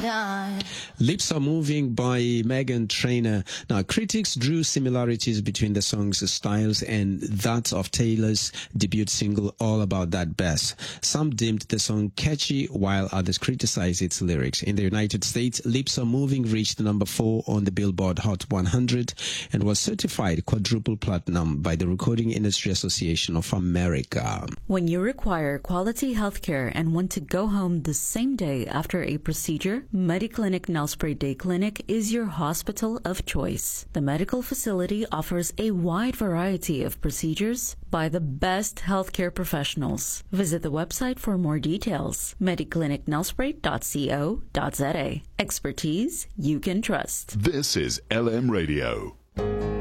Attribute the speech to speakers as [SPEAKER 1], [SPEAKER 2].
[SPEAKER 1] Lips Are Moving by Meghan Trainor. Now, critics drew similarities between the song's styles and that of Taylor's debut single, All About That Bass. Some deemed the song catchy, while others criticized its lyrics. In the United States, Lips Are Moving reached number 4 on the Billboard Hot 100 and was certified quadruple platinum by the Recording Industry Association of America.
[SPEAKER 2] When you require quality healthcare and want to go home the same day after a procedure, Mediclinic Nelspruit Day Clinic is your hospital of choice. The medical facility offers a wide variety of procedures by the best healthcare professionals. Visit the website for more details. mediclinicnelspruit.co.za. Expertise you can trust.
[SPEAKER 3] This is LM Radio.